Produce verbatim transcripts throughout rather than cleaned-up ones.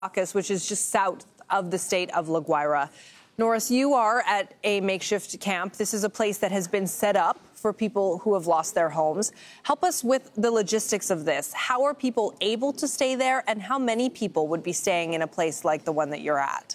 Caracas, which is just south of the state of La Guaira. Norris, you are at a makeshift camp. This is a place that has been set up for people who have lost their homes. Help us with the logistics of this. How are people able to stay there, and how many people would be staying in a place like the one that you're at?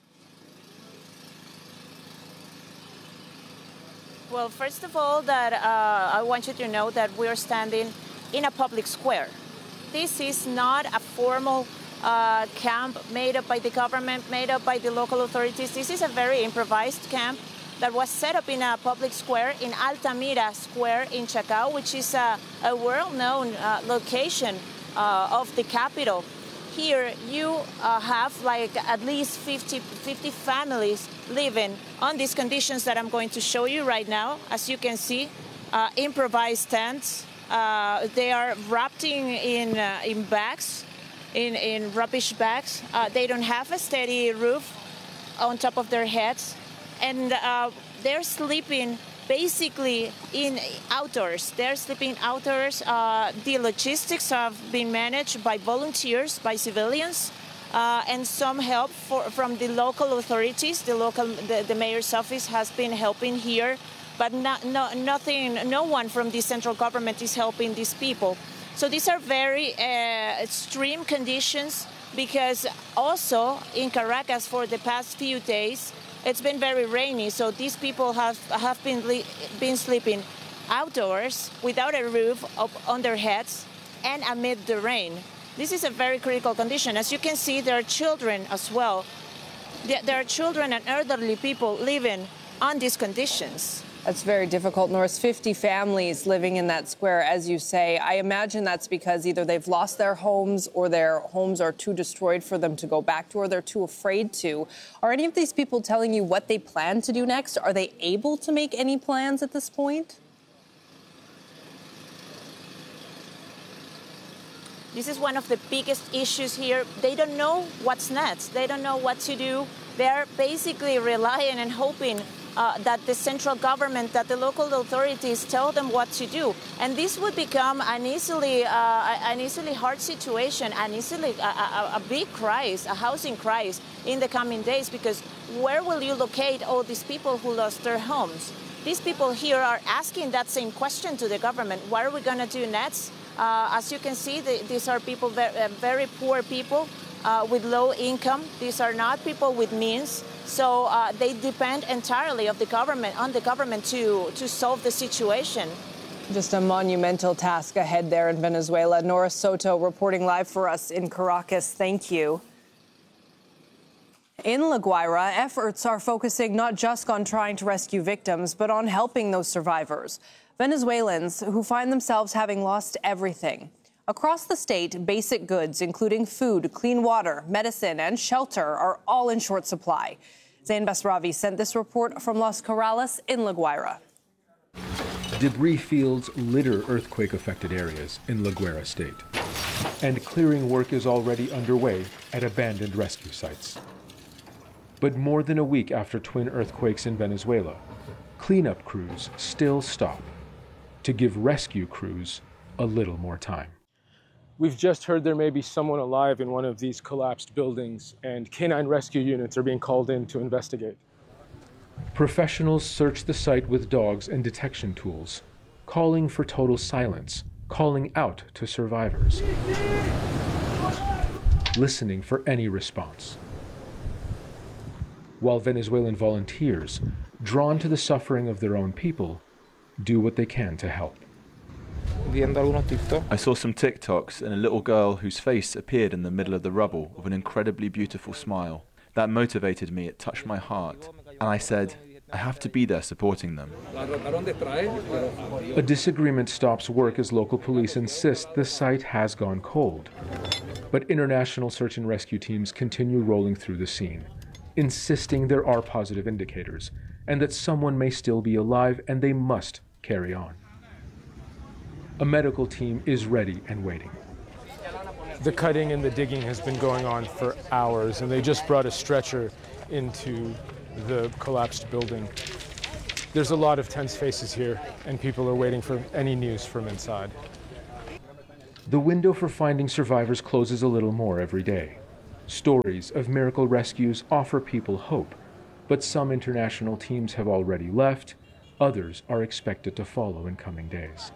Well, first of all, that uh, I want you to know that we're standing in a public square. This is not a formal uh, camp made up by the government, made up by the local authorities. This is a very improvised camp that was set up in a public square in Altamira Square in Chacao, which is a, a world-known uh, location uh, of the capital. Here you uh, have like at least fifty, fifty families living on these conditions that I'm going to show you right now. As you can see, uh, improvised tents. Uh, they are wrapped in, in, uh, in bags, in, in rubbish bags. Uh, they don't have a steady roof on top of their heads. And uh, they're sleeping basically in outdoors. They're sleeping outdoors. Uh, the logistics have been managed by volunteers, by civilians, uh, and some help for, from the local authorities. The local, the, the mayor's office has been helping here, but not, no, nothing, no one from the central government is helping these people. So these are very uh, extreme conditions, because also in Caracas for the past few days, it's been very rainy, so these people have, have been, been sleeping outdoors without a roof up on their heads and amid the rain. This is a very critical condition. As you can see, there are children as well. There are children and elderly people living on these conditions. That's very difficult, Norris. fifty families living in that square, as you say. I imagine that's because either they've lost their homes or their homes are too destroyed for them to go back to, or they're too afraid to. Are any of these people telling you what they plan to do next? Are they able to make any plans at this point? This is one of the biggest issues here. They don't know what's next. They don't know what to do. They're basically relying and hoping Uh, that the central government, that the local authorities tell them what to do. And this would become an easily, uh, an easily hard situation, an easily a, a, a big crisis, a housing crisis in the coming days, because where will you locate all these people who lost their homes? These people here are asking that same question to the government. What are we going to do next? Uh, as you can see, the, these are people, very, uh, very poor people uh, with low income. These are not people with means. So uh, they depend entirely of the government, on the government to, to solve the situation. Just a monumental task ahead there in Venezuela. Norris Soto reporting live for us in Caracas. Thank you. In La Guaira, efforts are focusing not just on trying to rescue victims, but on helping those survivors. Venezuelans who find themselves having lost everything. Across the state, basic goods, including food, clean water, medicine, and shelter, are all in short supply. Zain Basravi sent this report from Los Corrales in La Guaira. Debris fields litter earthquake-affected areas in La Guaira state, and clearing work is already underway at abandoned rescue sites. But more than a week after twin earthquakes in Venezuela, cleanup crews still stop to give rescue crews a little more time. We've just heard there may be someone alive in one of these collapsed buildings, and canine rescue units are being called in to investigate. Professionals search the site with dogs and detection tools, calling for total silence, calling out to survivors, listening for any response. While Venezuelan volunteers, drawn to the suffering of their own people, do what they can to help. I saw some TikToks and a little girl whose face appeared in the middle of the rubble with an incredibly beautiful smile. That motivated me, it touched my heart, and I said, I have to be there supporting them. A disagreement stops work as local police insist the site has gone cold. But international search and rescue teams continue rolling through the scene, insisting there are positive indicators, and that someone may still be alive and they must carry on. A medical team is ready and waiting. The cutting and the digging has been going on for hours, and they just brought a stretcher into the collapsed building. There's a lot of tense faces here, and people are waiting for any news from inside. The window for finding survivors closes a little more every day. Stories of miracle rescues offer people hope, but some international teams have already left. Others are expected to follow in coming days.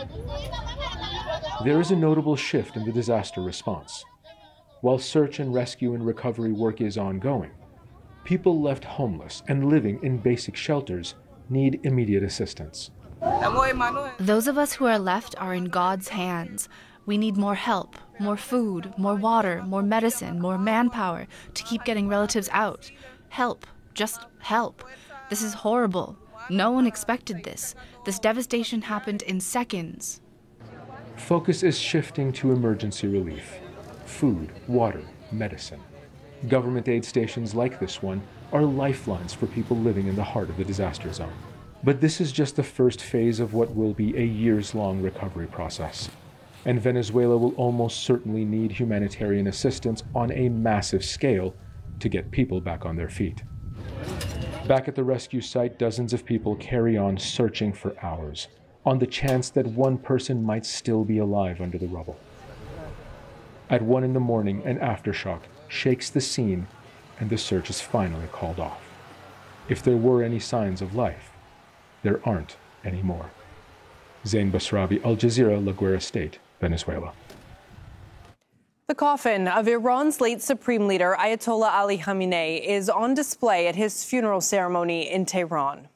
There is a notable shift in the disaster response. While search and rescue and recovery work is ongoing, people left homeless and living in basic shelters need immediate assistance. Those of us who are left are in God's hands. We need more help, more food, more water, more medicine, more manpower to keep getting relatives out. Help, just help. This is horrible. No one expected this. This devastation happened in seconds. Focus is shifting to emergency relief. Food, water, medicine. Government aid stations like this one are lifelines for people living in the heart of the disaster zone. But this is just the first phase of what will be a years-long recovery process. And Venezuela will almost certainly need humanitarian assistance on a massive scale to get people back on their feet. Back at the rescue site, dozens of people carry on searching for hours, on the chance that one person might still be alive under the rubble. At one in the morning, an aftershock shakes the scene, and the search is finally called off. If there were any signs of life, there aren't anymore. Zain Basrabi, Al Jazeera, La Guera State, Venezuela. The coffin of Iran's late Supreme Leader Ayatollah Ali Khamenei is on display at his funeral ceremony in Tehran.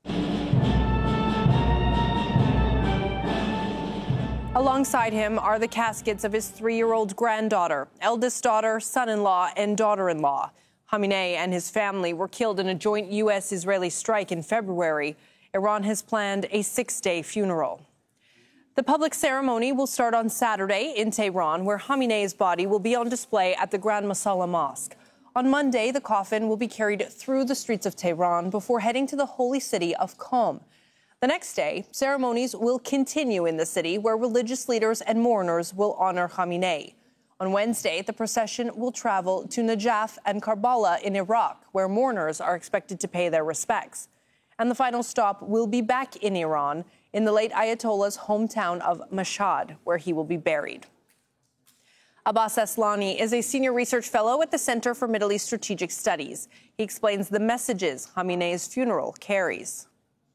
Alongside him are the caskets of his three-year-old granddaughter, eldest daughter, son-in-law, and daughter-in-law. Khamenei and his family were killed in a joint U S Israeli strike in February. Iran has planned a six-day funeral. The public ceremony will start on Saturday in Tehran, where Khamenei's body will be on display at the Grand Masala Mosque. On Monday, the coffin will be carried through the streets of Tehran before heading to the holy city of Qom. The next day, ceremonies will continue in the city, where religious leaders and mourners will honor Khamenei. On Wednesday, the procession will travel to Najaf and Karbala in Iraq, where mourners are expected to pay their respects. And the final stop will be back in Iran, in the late Ayatollah's hometown of Mashhad, where he will be buried. Abbas Aslani is a senior research fellow at the Center for Middle East Strategic Studies. He explains the messages Khamenei's funeral carries.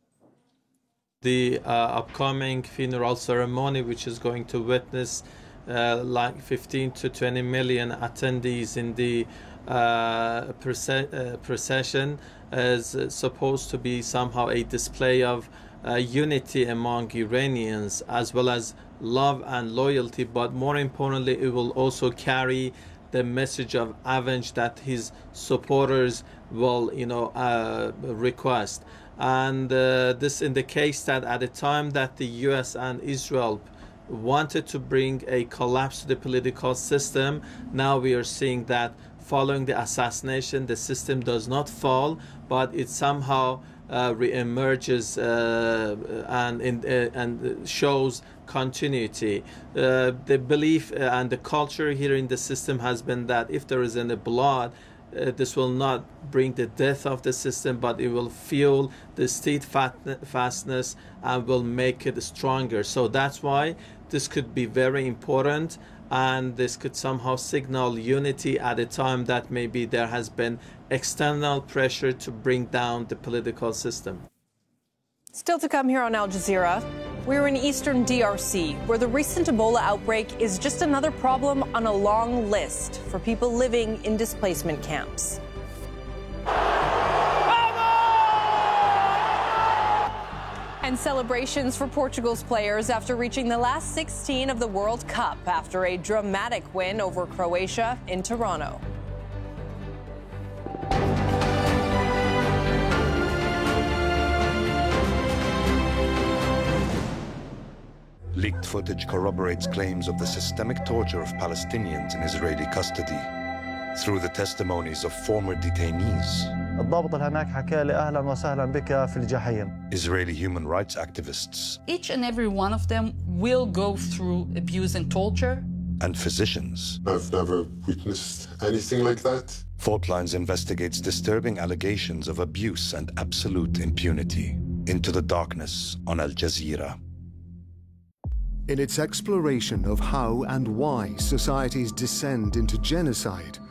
The uh, upcoming funeral ceremony, which is going to witness uh, like fifteen to twenty million attendees in the uh, proce- uh, procession, is supposed to be somehow a display of uh, unity among Iranians, as well as love and loyalty. But more importantly, it will also carry the message of avenge that his supporters will, you know, uh, request. And uh, this indicates that at the time that the U S and Israel wanted to bring a collapse to the political system, now we are seeing that following the assassination, the system does not fall, but it somehow uh, re-emerges uh, and, in, uh, and shows continuity. Uh, the belief and the culture here in the system has been that if there is any blood, Uh, this will not bring the death of the system, but it will fuel the steadfastness and will make it stronger. So that's why this could be very important, and this could somehow signal unity at a time that maybe there has been external pressure to bring down the political system. Still to come here on Al Jazeera, we're in eastern D R C, where the recent Ebola outbreak is just another problem on a long list for people living in displacement camps. And celebrations for Portugal's players after reaching the last sixteen of the World Cup after a dramatic win over Croatia in Toronto. Leaked footage corroborates claims of the systemic torture of Palestinians in Israeli custody through the testimonies of former detainees. الضابط هناك حكى لي أهلا وسهلا بك في الجحيم. Israeli human rights activists. Each and every one of them will go through abuse and torture. And physicians. I've never witnessed anything like that. Fault Lines investigates disturbing allegations of abuse and absolute impunity. Into the Darkness on Al Jazeera. In its exploration of how and why societies descend into genocide,